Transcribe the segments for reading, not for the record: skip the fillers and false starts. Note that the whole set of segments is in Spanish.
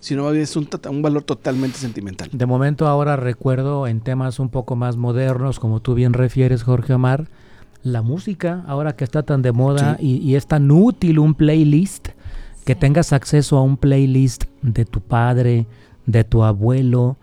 sino es un valor totalmente sentimental. De momento ahora recuerdo en temas un poco más modernos, como tú bien refieres, Jorge Omar, la música, ahora que está tan de moda y es tan útil un playlist, que tengas acceso a un playlist de tu padre, de tu abuelo,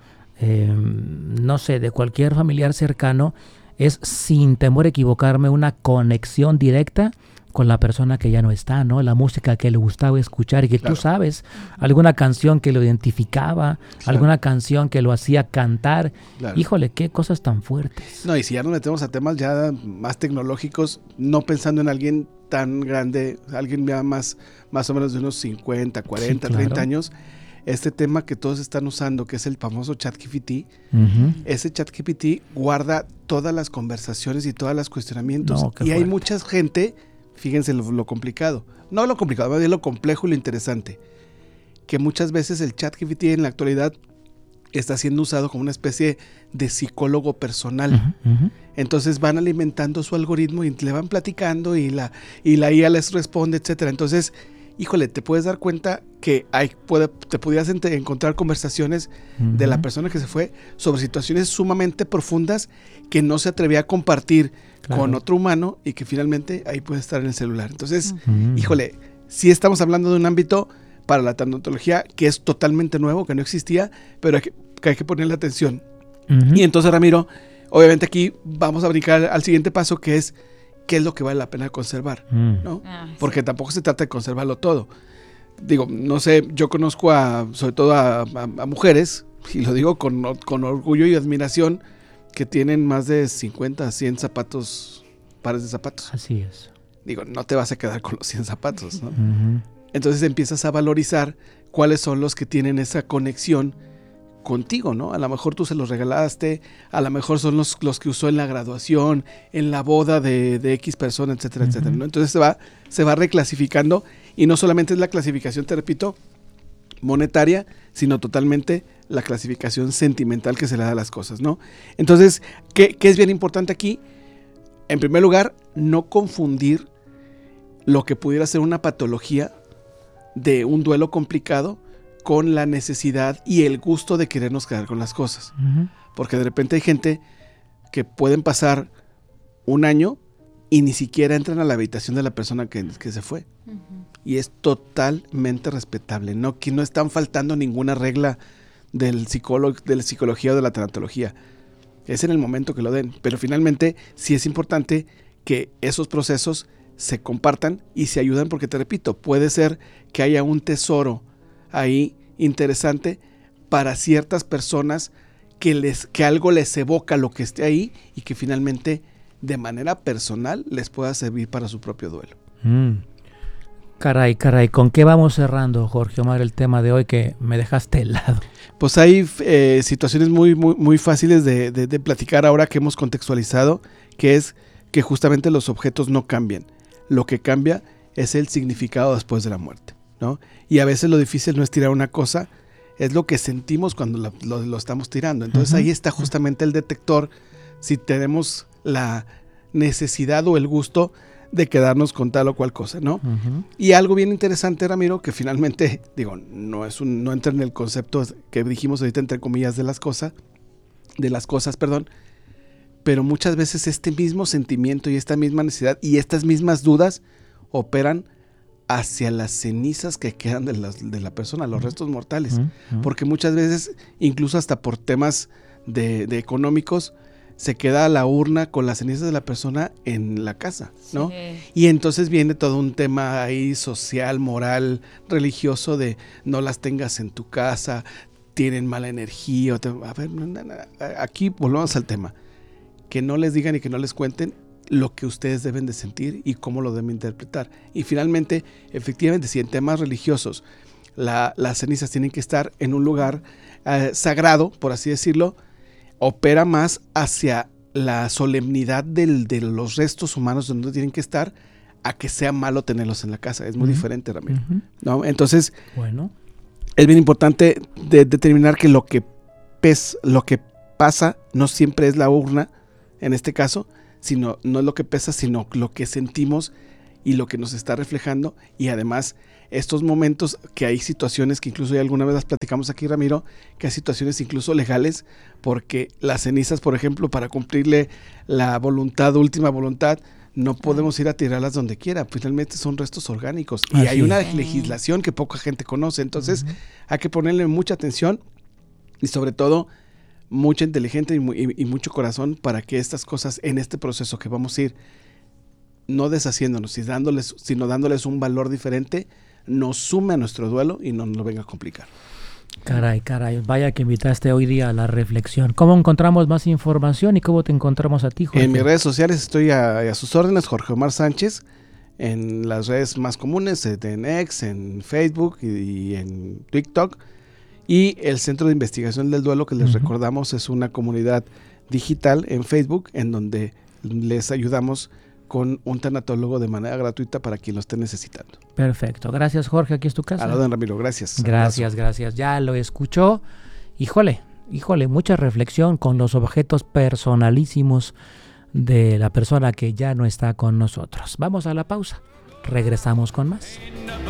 no sé, de cualquier familiar cercano, es sin temor a equivocarme una conexión directa con la persona que ya no está, ¿no? La música que le gustaba escuchar y que tú sabes, alguna canción que lo identificaba, alguna canción que lo hacía cantar. Híjole, qué cosas tan fuertes. No, y si ya nos metemos a temas ya más tecnológicos, no pensando en alguien tan grande, alguien ya más o menos de unos 50, 40, 30 años, este tema que todos están usando, que es el famoso ChatGPT, ese ChatGPT guarda todas las conversaciones y todos los cuestionamientos. Y hay mucha gente, fíjense lo complicado, no lo complicado, más bien lo complejo y lo interesante, que muchas veces el ChatGPT en la actualidad está siendo usado como una especie de psicólogo personal. Entonces van alimentando su algoritmo y le van platicando y la IA les responde, etcétera. Entonces, híjole, te puedes dar cuenta que te pudieras encontrar conversaciones de la persona que se fue sobre situaciones sumamente profundas que no se atrevía a compartir con otro humano y que finalmente ahí puede estar en el celular. Entonces, híjole, sí estamos hablando de un ámbito para la tanatología que es totalmente nuevo, que no existía, pero que hay que ponerle atención. Y entonces, Ramiro, obviamente aquí vamos a brincar al siguiente paso, que es qué es lo que vale la pena conservar, ¿no? Porque tampoco se trata de conservarlo todo. Digo, no sé, yo conozco sobre todo a mujeres, y lo digo con orgullo y admiración, que tienen más de 50, 100 pares de zapatos. Así es. Digo, no te vas a quedar con los 100 zapatos, ¿no? Entonces empiezas a valorizar cuáles son los que tienen esa conexión contigo, ¿no? A lo mejor tú se los regalaste, a lo mejor son los que usó en la graduación, en la boda de X persona, etcétera, etcétera, ¿no? Entonces se va reclasificando y no solamente es la clasificación, te repito, monetaria, sino totalmente la clasificación sentimental que se le da a las cosas, ¿no? Entonces, ¿qué es bien importante aquí? En primer lugar, no confundir lo que pudiera ser una patología de un duelo complicado con la necesidad y el gusto de querernos quedar con las cosas. Porque de repente hay gente que pueden pasar un año y ni siquiera entran a la habitación de la persona que se fue. Y es totalmente respetable, ¿no? Que no están faltando ninguna regla de la psicología o de la tanatología. Es en el momento que lo den. Pero finalmente sí es importante que esos procesos se compartan y se ayudan, porque te repito, puede ser que haya un tesoro ahí interesante para ciertas personas que algo les evoca lo que esté ahí y que finalmente de manera personal les pueda servir para su propio duelo. Caray, ¿con qué vamos cerrando, Jorge Omar, el tema de hoy que me dejaste helado? Pues hay situaciones muy, muy, muy fáciles de platicar ahora que hemos contextualizado, que es que justamente los objetos no cambian. Lo que cambia es el significado después de la muerte, ¿no? Y a veces lo difícil no es tirar una cosa, es lo que sentimos cuando lo estamos tirando. Entonces ahí está justamente el detector, si tenemos la necesidad o el gusto de quedarnos con tal o cual cosa, ¿no? Y algo bien interesante, Ramiro, que finalmente, digo, no entra en el concepto que dijimos ahorita, entre comillas, de las cosas, pero muchas veces este mismo sentimiento y esta misma necesidad y estas mismas dudas operan hacia las cenizas que quedan de la persona, los restos mortales. Porque muchas veces, incluso hasta por temas de económicos, se queda la urna con las cenizas de la persona en la casa, ¿no? Sí. Y entonces viene todo un tema ahí social, moral, religioso de no las tengas en tu casa, tienen mala energía. A ver, aquí volvamos al tema. Que no les digan y que no les cuenten lo que ustedes deben de sentir y cómo lo deben interpretar. Y finalmente, efectivamente, si en temas religiosos las cenizas tienen que estar en un lugar sagrado, por así decirlo, opera más hacia la solemnidad de los restos humanos donde tienen que estar, a que sea malo tenerlos en la casa. Es muy diferente, Ramiro, ¿no? Entonces, bueno, es bien importante determinar que lo que pasa no siempre es la urna, en este caso, sino no es lo que pesa, sino lo que sentimos y lo que nos está reflejando, y además estos momentos que hay situaciones que incluso ya alguna vez las platicamos aquí, Ramiro, que hay situaciones incluso legales, porque las cenizas, por ejemplo, para cumplirle la última voluntad, no podemos ir a tirarlas donde quiera, finalmente son restos orgánicos y hay una legislación que poca gente conoce, entonces hay que ponerle mucha atención y sobre todo mucha inteligencia y mucho corazón para que estas cosas en este proceso que vamos a ir no deshaciéndonos, sino dándoles un valor diferente, nos sume a nuestro duelo y no nos lo venga a complicar. Caray, vaya que invitaste hoy día a la reflexión. ¿Cómo encontramos más información y cómo te encontramos a ti, Jorge? En mis redes sociales estoy a sus órdenes, Jorge Omar Sánchez, en las redes más comunes, en X, en Facebook y en TikTok. Y el Centro de Investigación del Duelo, que les recordamos, es una comunidad digital en Facebook en donde les ayudamos con un tanatólogo de manera gratuita para quien lo esté necesitando. Perfecto. Gracias, Jorge. Aquí es tu casa. A la orden, Ramiro. Gracias. Gracias. Ya lo escuchó. Híjole, mucha reflexión con los objetos personalísimos de la persona que ya no está con nosotros. Vamos a la pausa. Regresamos con más.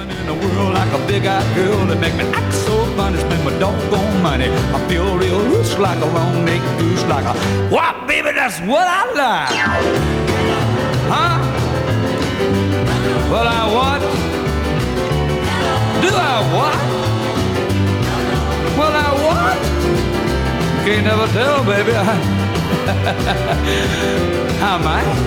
Huh? Well, I what? Do I what? Well, I what? Can't never tell, baby. How am I?